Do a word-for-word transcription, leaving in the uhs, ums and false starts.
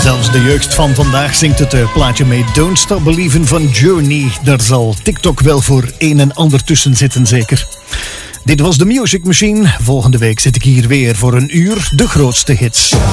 Zelfs de jeugd van vandaag zingt het uh, plaatje mee. Don't Stop Believin' van Journey. Daar zal TikTok wel voor een en ander tussen zitten, zeker. Dit was de Music Machine. Volgende week zit ik hier weer voor een uur de grootste hits.